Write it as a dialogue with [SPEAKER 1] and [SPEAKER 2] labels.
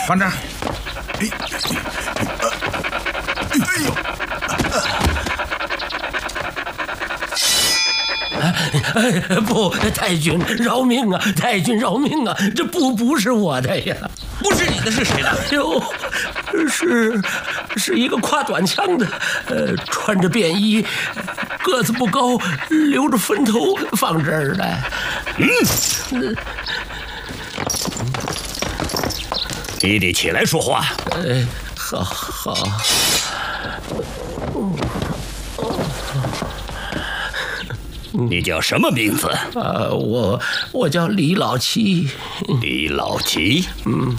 [SPEAKER 1] 放这儿。
[SPEAKER 2] 不，太君饶命啊！太君饶命啊！这不是我的呀，
[SPEAKER 1] 不是你的是谁的？
[SPEAKER 2] 哟，是一个挎短枪的，穿着便衣，个子不高，留着分头放这儿的。
[SPEAKER 3] 你得起来说话。
[SPEAKER 2] 好。
[SPEAKER 3] 你叫什么名字？
[SPEAKER 2] 我叫李老七。
[SPEAKER 3] 李老七。